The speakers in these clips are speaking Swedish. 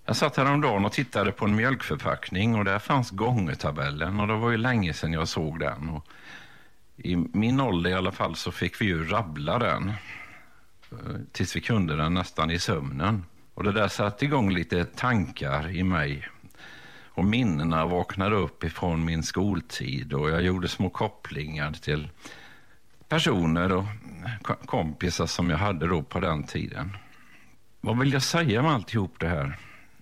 Jag satt häromdagen och tittade på en mjölkförpackning och där fanns gångertabellen och det var ju länge sedan jag såg den. Och i min ålder i alla fall så fick vi ju rabbla den tills vi kunde den nästan i sömnen. Och det där satte igång lite tankar i mig. Och minnena vaknade upp ifrån min skoltid och jag gjorde små kopplingar till personer och kompisar som jag hade då på den tiden. Vad vill jag säga med alltihop det här?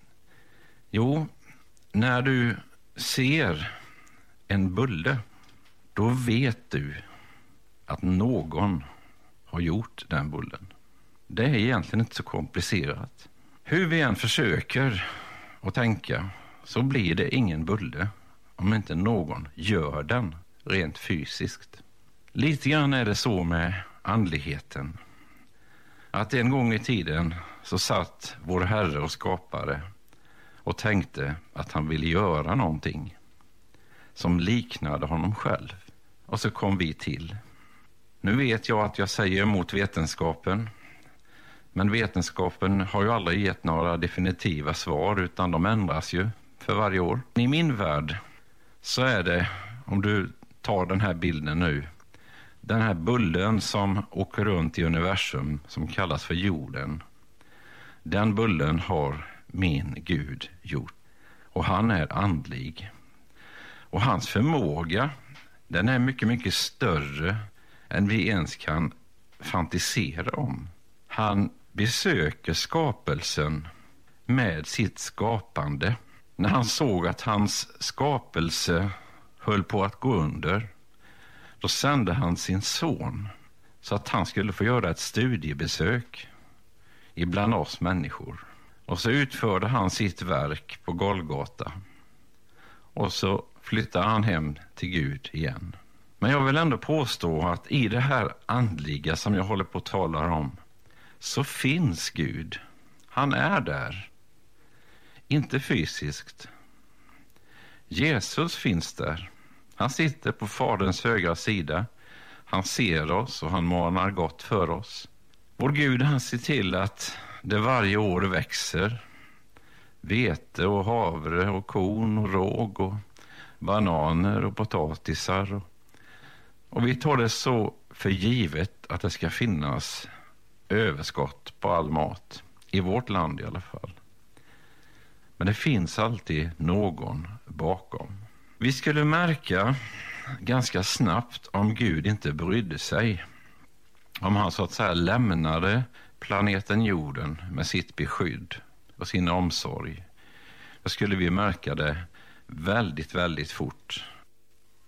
Jo, när du ser en bulle, då vet du att någon har gjort den bullen. Det är egentligen inte så komplicerat. Hur vi än försöker att tänka så blir det ingen bulle om inte någon gör den rent fysiskt. Lite grann är det så med andligheten. Att en gång i tiden så satt vår Herre och skapare och tänkte att han ville göra någonting som liknade honom själv. Och så kom vi till. Nu vet jag att jag säger emot vetenskapen. Men vetenskapen har ju aldrig gett några definitiva svar utan de ändras ju för varje år. I min värld så är det, om du tar den här bilden nu, den här bullen som åker runt i universum som kallas för jorden. Den bullen har min Gud gjort. Och han är andlig. Och hans förmåga, den är mycket, mycket större än vi ens kan fantisera om. Han besöker skapelsen med sitt skapande. När han såg att hans skapelse höll på att gå under, då sände han sin son så att han skulle få göra ett studiebesök ibland oss människor. Och så utförde han sitt verk på Golgata. Och så flyttade han hem till Gud igen. Men jag vill ändå påstå att i det här andliga som jag håller på att tala om så finns Gud. Han är där. Inte fysiskt. Jesus finns där. Han sitter på Faderns högra sida. Han ser oss och han manar gott för oss. Vår Gud, han ser till att det varje år växer vete och havre och korn och råg och bananer och potatisar. Och vi tar det så för givet att det ska finnas överskott på all mat. I vårt land i alla fall. Men det finns alltid någon bakom. Vi skulle märka ganska snabbt om Gud inte brydde sig. Om han så att säga lämnade planeten jorden med sitt beskydd och sin omsorg. Då skulle vi märka det väldigt, väldigt fort.